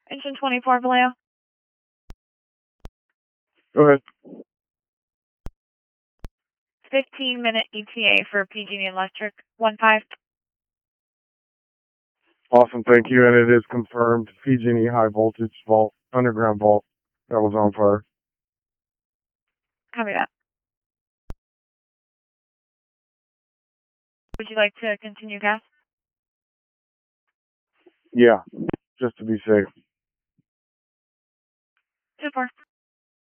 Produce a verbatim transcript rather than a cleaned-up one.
Engine twenty-four, Vallejo. Go ahead. fifteen minute E T A for P G and E Electric, one five. Awesome, thank you. And it is confirmed P G and E high voltage vault, underground vault that was on fire. Copy that. Would you like to continue gas? Yeah, just to be safe. two four.